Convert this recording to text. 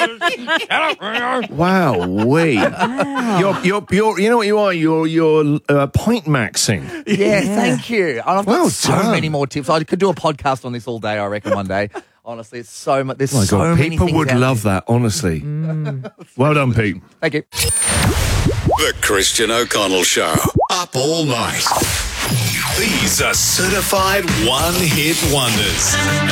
Wow, you're you know what you are? You're point maxing. Yeah, thank you. And I've got Well so done. many more tips. I could do a podcast on this all day, I reckon, one day. Honestly, it's so much. There's Oh my so God, many people things would out love that, honestly. Well done, Pete. Thank you. The Christian O'Connell Show. Up all night. These are certified one-hit wonders.